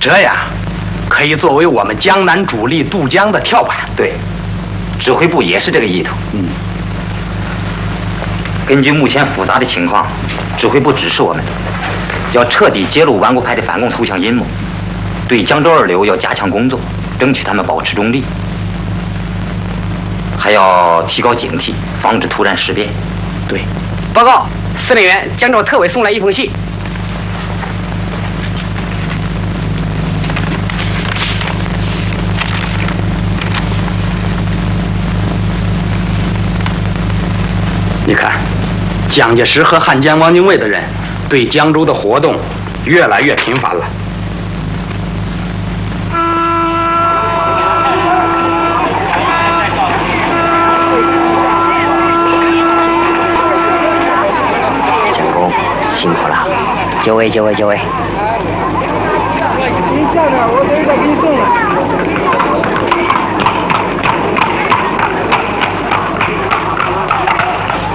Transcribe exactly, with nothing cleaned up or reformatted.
这样可以作为我们江南主力渡江的跳板。 对，指挥部也是这个意图。 嗯。 根据目前复杂的情况，指挥部指示我们，要彻底揭露顽固派的反共投降阴谋，对江州二流要加强工作，争取他们保持中立，还要提高警惕，防止突然事变。 对。 报告，司令员，江州特委送来一封信。 你看，蒋介石和汉奸汪精卫的人对江州的活动越来越频繁了。 蒋公辛苦了，就位就位就位。